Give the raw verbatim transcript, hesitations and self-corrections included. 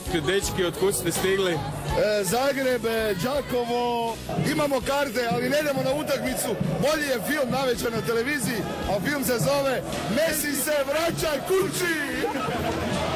dečki, od kud ste stigli? E, Zagreb, Đakovo, imamo karte, ali ne idemo na utakmicu. Bolji je film navečer na televiziji, a film se zove Messi se vraća kući.